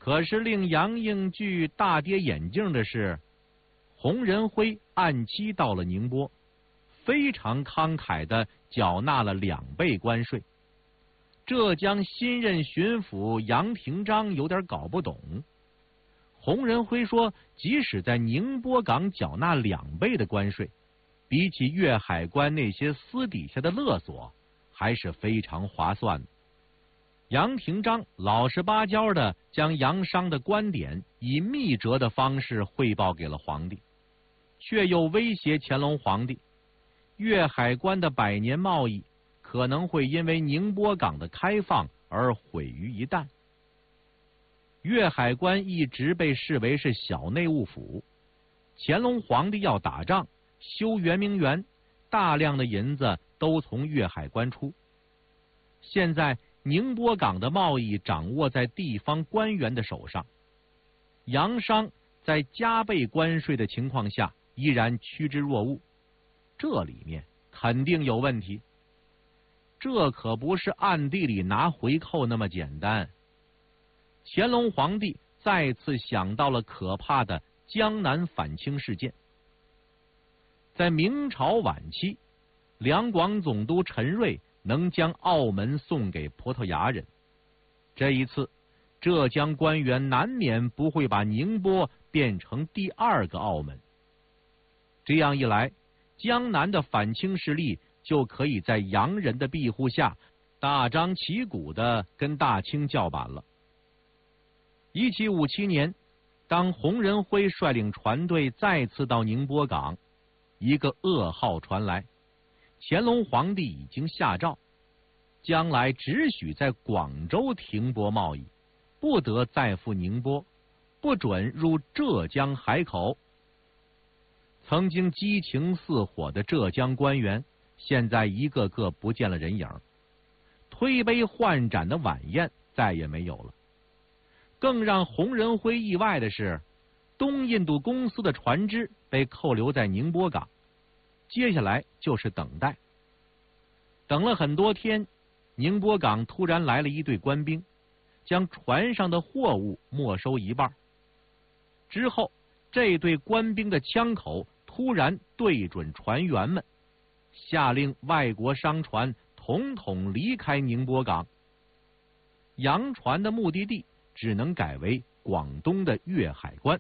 可是令杨应具大跌眼镜的是，洪仁辉按期到了宁波，非常慷慨地缴纳了2倍关税。浙江新任巡抚杨廷章有点搞不懂。洪仁辉说，即使在宁波港缴纳2倍的关税，比起粤海关那些私底下的勒索，还是非常划算的。杨廷章老实巴交的将杨商的观点以密折的方式汇报给了皇帝，却又威胁乾隆皇帝，粤海关的100年贸易可能会因为宁波港的开放而毁于一旦。粤海关一直被视为是小内务府，乾隆皇帝要打仗修圆明园，大量的银子都从粤海关出。现在宁波港的贸易掌握在地方官员的手上，洋商在加倍关税的情况下依然趋之若鹜，这里面肯定有问题。这可不是暗地里拿回扣那么简单。乾隆皇帝再次想到了可怕的江南反清事件。在明朝晚期，两广总督陈瑞能将澳门送给葡萄牙人。这一次，浙江官员难免不会把宁波变成第2个澳门。这样一来，江南的反清势力就可以在洋人的庇护下大张旗鼓地跟大清叫板了。1757年，当洪仁辉率领船队再次到宁波港，一个噩耗传来，乾隆皇帝已经下诏，将来只许在广州停泊贸易，不得再赴宁波，不准入浙江海口。曾经激情似火的浙江官员，现在一个个不见了人影，推杯换盏的晚宴再也没有了。更让洪仁辉意外的是，东印度公司的船只被扣留在宁波港，接下来就是等待。等了很多天，宁波港突然来了一队官兵，将船上的货物没收一半。之后，这队官兵的枪口突然对准船员们，下令外国商船统统离开宁波港。洋船的目的地只能改为广东的粤海关。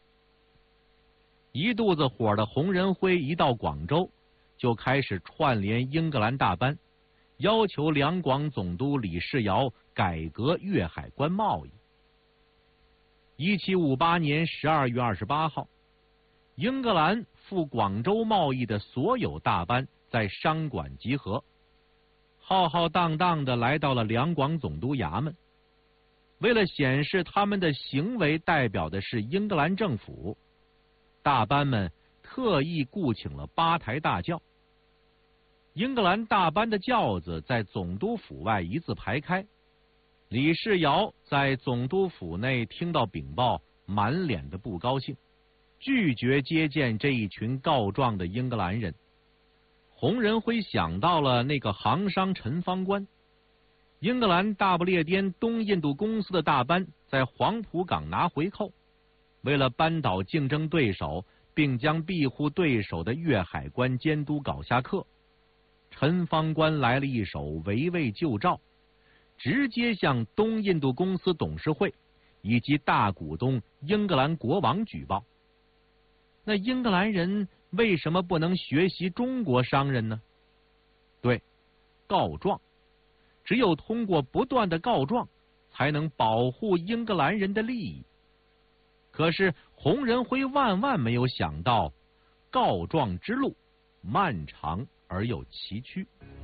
一肚子火的洪仁辉一到广州，就开始串联英格兰大班，要求两广总督李世尧改革粤海关贸易。1758年12月28号，英格兰赴广州贸易的所有大班在商馆集合，浩浩荡荡地来到了两广总督衙门。为了显示他们的行为代表的是英格兰政府，大班们特意雇请了8台大轿。英格兰大班的轿子在总督府外一字排开。李世尧在总督府内听到禀报，满脸的不高兴，拒绝接见这一群告状的英格兰人。洪仁辉想到了那个行商陈方官。英格兰大不列颠东印度公司的大班在黄埔港拿回扣，为了扳倒竞争对手，并将庇护对手的粤海关监督搞下课，陈方官来了一手围魏救赵，直接向东印度公司董事会以及大股东英格兰国王举报。那英格兰人为什么不能学习中国商人呢？对，告状。只有通过不断的告状，才能保护英格兰人的利益。可是洪仁辉万万没有想到，告状之路漫长而又崎岖。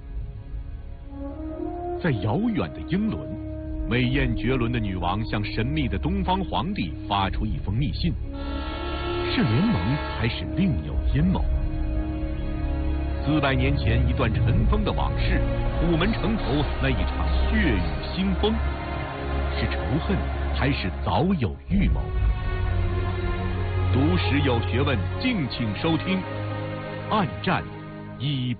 在遥远的英伦，美艳绝伦的女王向神秘的东方皇帝发出一封密信，是联盟还是另有阴谋？400年前一段尘封的往事，午门城头那一场血雨腥风，是仇恨还是早有预谋？读史有学问，敬请收听《暗战188》。